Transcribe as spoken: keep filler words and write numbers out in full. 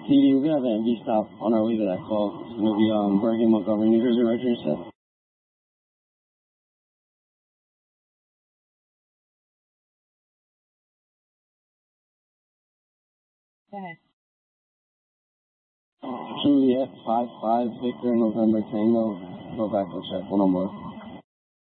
D D, we're gonna have an M V stop on our way to that call. It's gonna be um Bergen, Montgomery, New Jersey, right here, set. Go ahead. Juliet, five five, Victor, November, Tango. Go back and check. One more.